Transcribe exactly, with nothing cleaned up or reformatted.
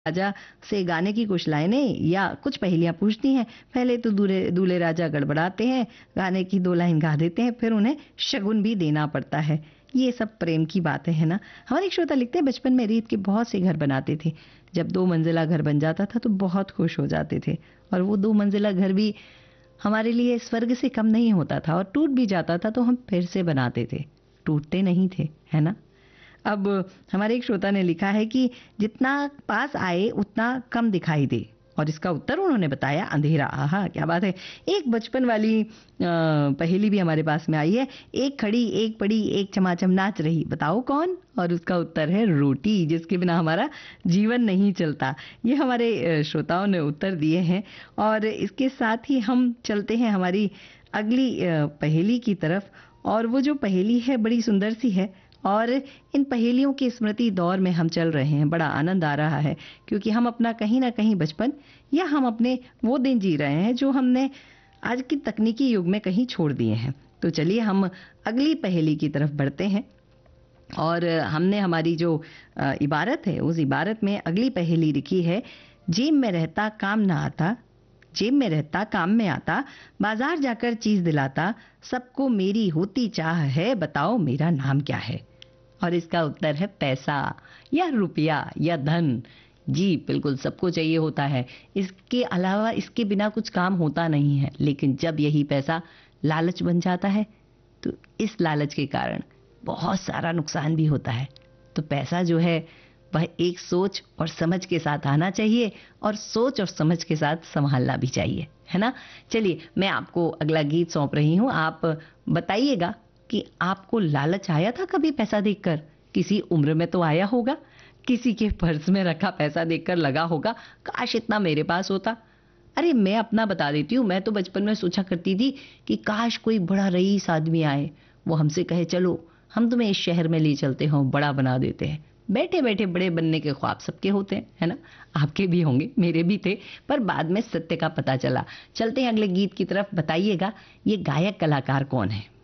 राजा से गाने की कुछ लाइनें या कुछ पहेलियां पूछती हैं। पहले तो दूल्हे दूल्हे राजा गड़बड़ाते हैं, गाने की दो लाइन गा देते हैं, फिर उन्हें शगुन भी देना पड़ता है। ये सब प्रेम की बातें हैं ना। हमारे एक श्रोता लिखते हैं, बचपन में रीत के बहुत से घर बनाते थे। जब दो मंजिला घर बन जाता था तो बहुत खुश हो जाते थे, और वो दो मंजिला घर भी हमारे लिए स्वर्ग से कम नहीं होता था, और टूट भी जाता था तो हम फिर से बनाते थे, टूटते नहीं थे, है ना। अब हमारे एक श्रोता ने लिखा है कि जितना पास आए उतना कम दिखाई दे, और इसका उत्तर उन्होंने बताया अंधेरा। आहा, क्या बात है। एक बचपन वाली अ, पहेली भी हमारे पास में आई है। एक खड़ी एक पड़ी एक चमाचम नाच रही, बताओ कौन? और उसका उत्तर है रोटी, जिसके बिना हमारा जीवन नहीं चलता। ये हमारे अ, श्रोताओं ने उत्तर दिए हैं, और इसके साथ ही हम चलते हैं हमारी अगली अ, पहेली की तरफ। और वो जो पहेली है बड़ी सुंदर सी है, और इन पहेलियों की स्मृति दौर में हम चल रहे हैं। बड़ा आनंद आ रहा है, क्योंकि हम अपना कहीं ना कहीं बचपन, या हम अपने वो दिन जी रहे हैं जो हमने आज की तकनीकी युग में कहीं छोड़ दिए हैं। तो चलिए हम अगली पहेली की तरफ बढ़ते हैं। और हमने हमारी जो अ, इबारत है, उस इबारत में अगली पहेली लिखी है। जेब में रहता काम ना आता, जेब में रहता काम में आता, बाजार जाकर चीज दिलाता, सबको मेरी होती चाह है, बताओ मेरा नाम क्या है? और इसका उत्तर है पैसा, या रुपया, या धन। जी बिल्कुल, सबको चाहिए होता है। इसके अलावा इसके बिना कुछ काम होता नहीं है। लेकिन जब यही पैसा लालच बन जाता है, तो इस लालच के कारण बहुत सारा नुकसान भी होता है। तो पैसा जो है वह एक सोच और समझ के साथ आना चाहिए, और सोच और समझ के साथ संभालना भी चाहिए, है ना। चलिए मैं आपको अगला गीत सौंप रही हूँ। आप बताइएगा कि आपको लालच आया था कभी पैसा देखकर? किसी उम्र में तो आया होगा, किसी के पर्स में रखा पैसा देखकर लगा होगा काश इतना मेरे पास होता। अरे मैं अपना बता देती हूँ, मैं तो बचपन में सोचा करती थी कि काश कोई बड़ा रईस आदमी आए, वो हमसे कहे चलो हम तुम्हें इस शहर में ले चलते हो, बड़ा बना देते हैं। बैठे बैठे बड़े बनने के ख्वाब सबके होते हैं, है ना। आपके भी होंगे, मेरे भी थे, पर बाद में सत्य का पता चला। चलते हैं अगले गीत की तरफ। बताइएगा ये गायक कलाकार कौन है?